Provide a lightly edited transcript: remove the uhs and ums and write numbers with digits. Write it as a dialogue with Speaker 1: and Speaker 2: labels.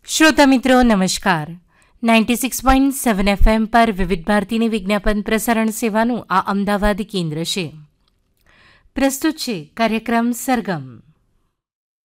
Speaker 1: શ્રોતા મિત્રો નમસ્કાર. 96.7 FM પર વિવિધ ભારતીની વિજ્ઞાપન પ્રસારણ સેવાનું આ અમદાવાદ કેન્દ્ર છે. પ્રસ્તુત છે કાર્યક્રમ સરગમ.